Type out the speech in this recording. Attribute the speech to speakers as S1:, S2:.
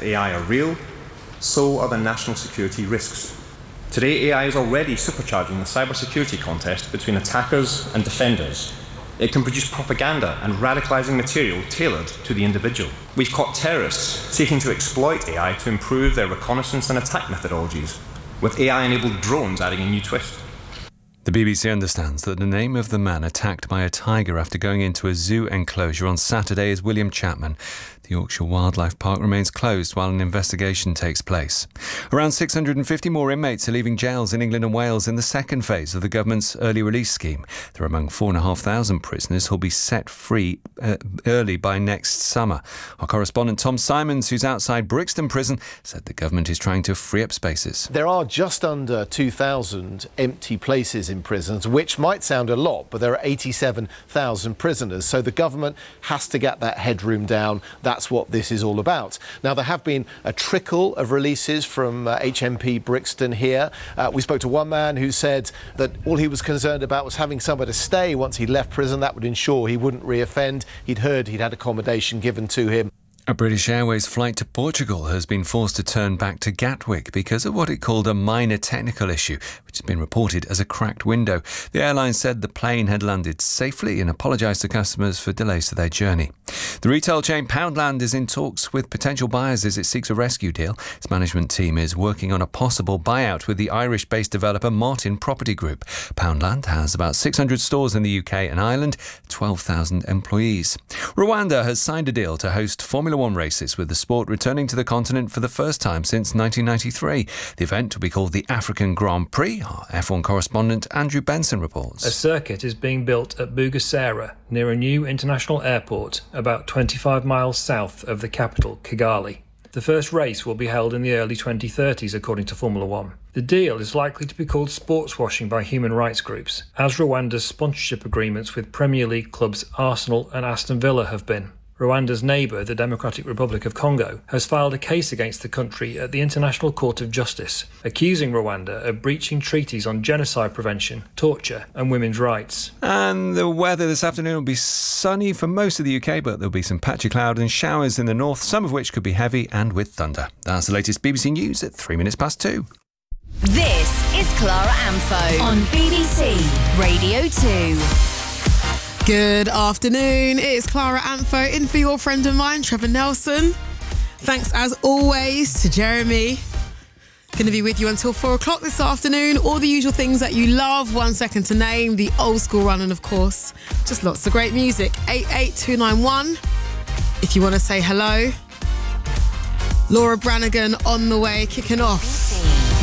S1: AI are real, so are the national security risks. Today, AI is already supercharging the cybersecurity contest between attackers and defenders. It can produce propaganda and radicalising material tailored to the individual. We've caught terrorists seeking to exploit AI to improve their reconnaissance and attack methodologies, with AI-enabled drones adding a new twist.
S2: The BBC understands that the name of the man attacked by a tiger after going into a zoo enclosure on Saturday is William Chapman. The Yorkshire Wildlife Park remains closed while an investigation takes place. Around 650 more inmates are leaving jails in England and Wales in the second phase of the government's early release scheme. They're among 4,500 prisoners who'll be set free early by next summer. Our correspondent Tom Simons, who's outside Brixton Prison, said the government is trying to free up spaces.
S3: There are just under 2,000 empty places in prisons, which might sound a lot, but there are 87,000 prisoners. So the government has to get that headroom down. That's what this is all about. Now, there have been a trickle of releases from HMP Brixton here. We spoke to one man who said that all he was concerned about was having somewhere to stay once he left prison. That would ensure he wouldn't reoffend. He'd heard he'd had accommodation given to him.
S2: A British Airways flight to Portugal has been forced to turn back to Gatwick because of what it called a minor technical issue, which has been reported as a cracked window. The airline said the plane had landed safely and apologised to customers for delays to their journey. The retail chain Poundland is in talks with potential buyers as it seeks a rescue deal. Its management team is working on a possible buyout with the Irish-based developer Martin Property Group. Poundland has about 600 stores in the UK and Ireland, 12,000 employees. Rwanda has signed a deal to host Formula One races, with the sport returning to the continent for the first time since 1993. The event will be called the African Grand Prix. Our F1 correspondent Andrew Benson reports.
S4: A circuit is being built at Bugesera, near a new international airport, about 25 miles south of the capital, Kigali. The first race will be held in the early 2030s, according to Formula One. The deal is likely to be called sports washing by human rights groups, as Rwanda's sponsorship agreements with Premier League clubs Arsenal and Aston Villa have been. Rwanda's neighbour, the Democratic Republic of Congo, has filed a case against the country at the International Court of Justice, accusing Rwanda of breaching treaties on genocide prevention, torture and women's rights.
S2: And the weather this afternoon will be sunny for most of the UK, but there'll be some patchy cloud and showers in the north, some of which could be heavy and with thunder. That's the latest BBC News at 2:03.
S5: This is Clara Amfo on BBC Radio 2.
S6: Good afternoon, it's Clara Amfo in for your friend of mine, Trevor Nelson. Thanks as always to Jeremy. Going to be with you until 4 o'clock this afternoon. All the usual things that you love, 1 second to name, the old school run, and of course, just lots of great music. 88291 if you want to say hello. Laura Branigan on the way, kicking off.